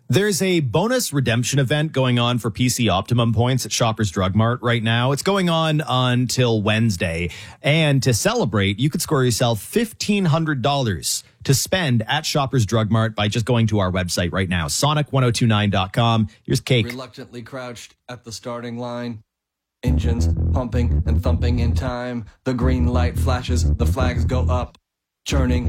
There's a bonus redemption event going on for PC Optimum points at Shoppers Drug Mart right now. It's going on until Wednesday. And to celebrate, you could score yourself $1,500 to spend at Shoppers Drug Mart by just going to our website right now, sonic1029.com. Here's Cake. Reluctantly crouched at the starting line. Engines pumping and thumping in time. The green light flashes, the flags go up. Churning